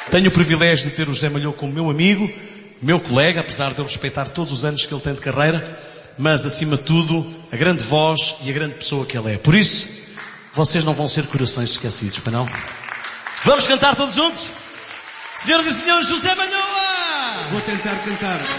Tenho o privilégio de ter o José Malhoa como meu amigo, meu colega, apesar de eu respeitar todos os anos que ele tem de carreira, mas acima de tudo, a grande voz e a grande pessoa que ele é. Por isso, vocês não vão ser corações esquecidos, para não? Vamos cantar todos juntos? Senhoras e senhores, José Malhoa! Vou tentar cantar.